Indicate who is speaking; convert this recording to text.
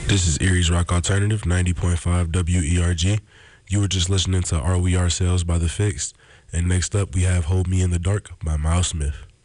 Speaker 1: This is Erie's Rock Alternative, 90.5 WERG. You were just listening to Are We Ourselves by The Fixed. And next up, we have Hold Me in the Dark by Miles Smith.